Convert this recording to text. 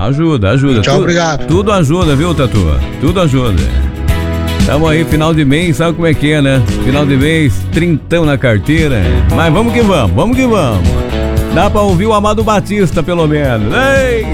Ajuda. Tchau, obrigado. Tudo ajuda, viu, Tatu? Tudo ajuda. Tamo aí, final de mês, sabe como é que é, né? Final de mês, trintão na carteira. Mas vamos que vamos. Dá pra ouvir o Amado Batista, pelo menos. Ei!